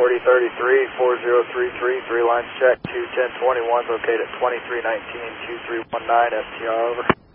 4033, 4033, 3 lines check, 21021, located at 2319, 2319, STR over.